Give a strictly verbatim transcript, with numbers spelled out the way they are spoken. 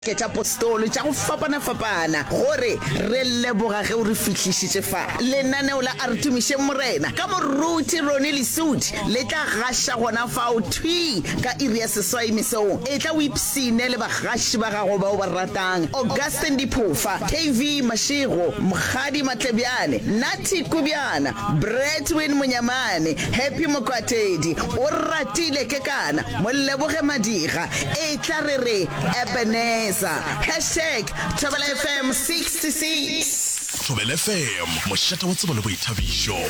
ke tsa apostolo tsa go fapana fapana gore re leboga ge o re fihlisitse fa lenaneo la Artumishe Morena ka moruti Ronnie Lesudi le tla gasha gona fa o thwi ka iri ya seswai mesong e tla o ipsine le bagashi ba gago ba o ba ratang Augustine Diphofa, K V Mashego, Mkhadi Matlebiane, Nati Kubiana, Bretwin Munyamane, Happy Mokwatedi o ratile ke kana mo leboge Madiga e tla re re Ebenezer hashtag Thobela F M sixty-six Thobela F M moshata wa tsebo le boithabišo.